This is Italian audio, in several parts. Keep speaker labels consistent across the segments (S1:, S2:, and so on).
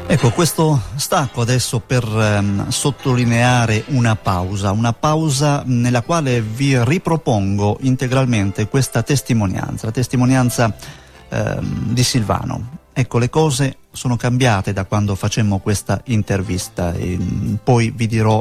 S1: Ecco, questo stacco adesso per sottolineare una pausa nella quale vi ripropongo integralmente questa testimonianza, la testimonianza di Silvano. Ecco, le cose sono cambiate da quando facemmo questa intervista e poi vi dirò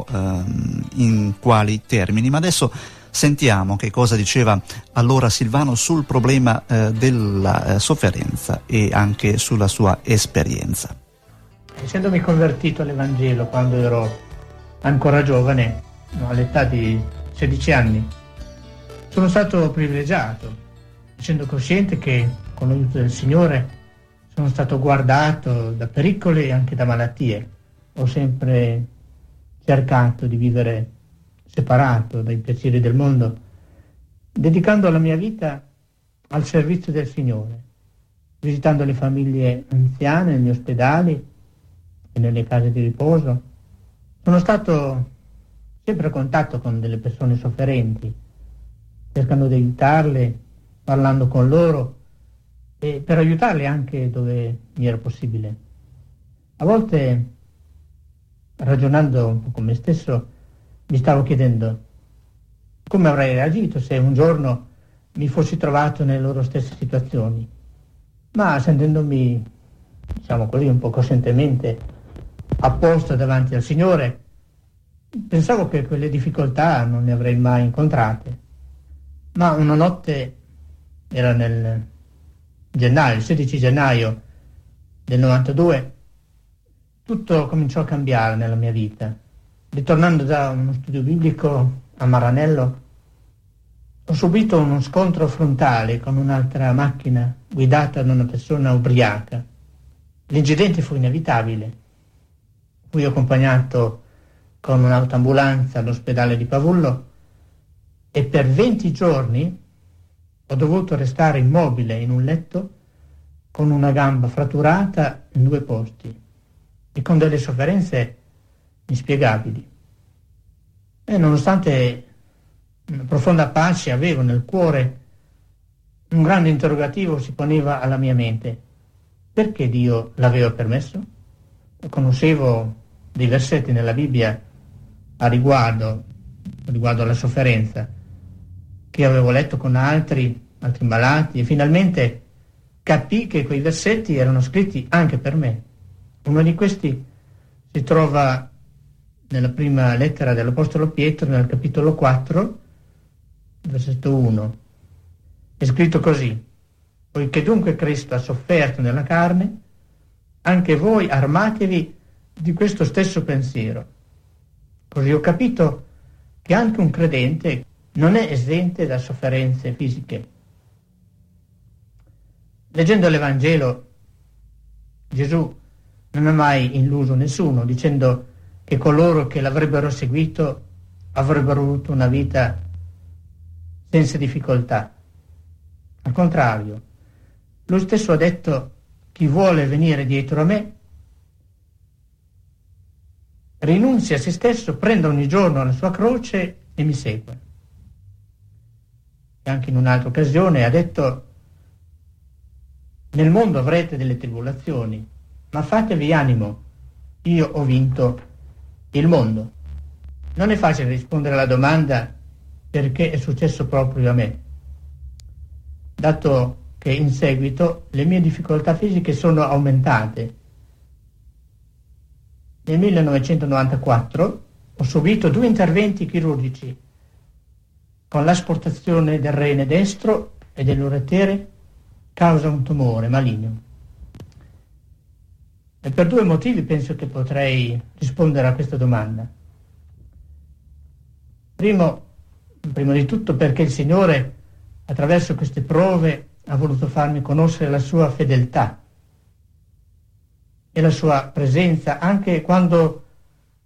S1: in quali termini, ma adesso sentiamo che cosa diceva allora Silvano sul problema della sofferenza e anche sulla sua esperienza.
S2: Essendomi convertito all'Evangelo quando ero ancora giovane, all'età di 16 anni, sono stato privilegiato, essendo cosciente che con l'aiuto del Signore sono stato guardato da pericoli e anche da malattie. Ho sempre cercato di vivere separato dai piaceri del mondo, dedicando la mia vita al servizio del Signore, visitando le famiglie anziane negli ospedali e nelle case di riposo. Sono stato sempre a contatto con delle persone sofferenti, cercando di aiutarle, parlando con loro e per aiutarle anche dove mi era possibile. A volte, ragionando un po' con me stesso, mi stavo chiedendo come avrei reagito se un giorno mi fossi trovato nelle loro stesse situazioni. Ma sentendomi, diciamo così, un po' coscientemente a posto davanti al Signore, pensavo che quelle difficoltà non le avrei mai incontrate. Ma una notte, era nel gennaio, il 16 gennaio del 92, tutto cominciò a cambiare nella mia vita. Ritornando da uno studio biblico a Maranello, ho subito uno scontro frontale con un'altra macchina guidata da una persona ubriaca. L'incidente fu inevitabile. Fui accompagnato con un'autoambulanza all'ospedale di Pavullo e per 20 giorni ho dovuto restare immobile in un letto con una gamba fratturata in 2 posti e con delle sofferenze inspiegabili. E nonostante una profonda pace avevo nel cuore, un grande interrogativo si poneva alla mia mente: perché Dio l'aveva permesso? Conoscevo dei versetti nella Bibbia a riguardo alla sofferenza, che avevo letto con altri malati, e finalmente capii che quei versetti erano scritti anche per me. Uno di questi si trova nella prima lettera dell'Apostolo Pietro, nel capitolo 4, versetto 1. È scritto così: poiché dunque Cristo ha sofferto nella carne, anche voi armatevi di questo stesso pensiero. Così ho capito che anche un credente non è esente da sofferenze fisiche. Leggendo l'Evangelo, Gesù non ha mai illuso nessuno, dicendo che coloro che l'avrebbero seguito avrebbero avuto una vita senza difficoltà. Al contrario, lui stesso ha detto: chi vuole venire dietro a me rinunzi a se stesso, prenda ogni giorno la sua croce e mi segue. E anche in un'altra occasione ha detto: nel mondo avrete delle tribolazioni, ma fatevi animo, io ho vinto il mondo. Non è facile rispondere alla domanda perché è successo proprio a me, dato che in seguito le mie difficoltà fisiche sono aumentate. Nel 1994 ho subito 2 interventi chirurgici con l'asportazione del rene destro e dell'uretere causa un tumore maligno. E per 2 motivi penso che potrei rispondere a questa domanda. Primo di tutto perché il Signore, attraverso queste prove, ha voluto farmi conoscere la sua fedeltà e la sua presenza anche quando